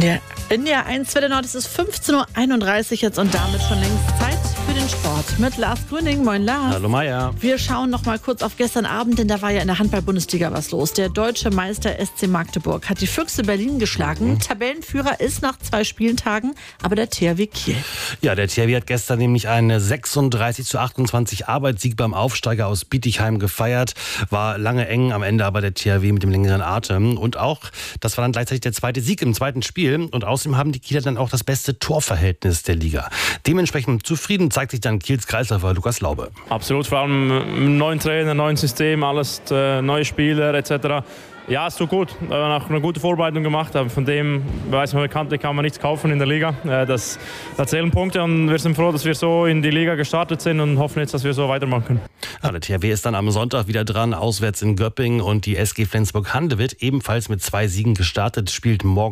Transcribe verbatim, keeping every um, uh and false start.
Ja, in der eins Welle Nord ist es fünfzehn Uhr einunddreißig jetzt und damit schon längst Zeit für den Sport mit Lars Grüning. Moin Lars. Hallo Maja. Wir schauen noch mal kurz auf gestern Abend, denn da war ja in der Handball-Bundesliga was los. Der deutsche Meister S C Magdeburg hat die Füchse Berlin geschlagen. Mhm. Tabellenführer ist nach zwei Spieltagen aber der T H W Kiel. Ja, der T H W hat gestern nämlich einen sechsunddreißig zu achtundzwanzig Arbeitssieg beim Aufsteiger aus Bietigheim gefeiert. War lange eng, am Ende aber der T H W mit dem längeren Atem. Und auch, das war dann gleichzeitig der zweite Sieg im zweiten Spiel. Und außerdem haben die Kieler dann auch das beste Torverhältnis der Liga. Dementsprechend zufrieden zeigt sich dann Kiels Kreisläufer Lukas Laube. Absolut, vor allem neuen Trainer, neues System, alles äh, neue Spieler et cetera. Ja, es tut gut. Wir haben auch eine gute Vorbereitung gemacht. Von dem weiß man bekanntlich, kann man nichts kaufen in der Liga. Das, da zählen Punkte und wir sind froh, dass wir so in die Liga gestartet sind und hoffen jetzt, dass wir so weitermachen können. Ja, der T H W ist dann am Sonntag wieder dran, auswärts in Göppingen, und die S G Flensburg-Handewitt ebenfalls mit zwei Siegen gestartet, spielt morgen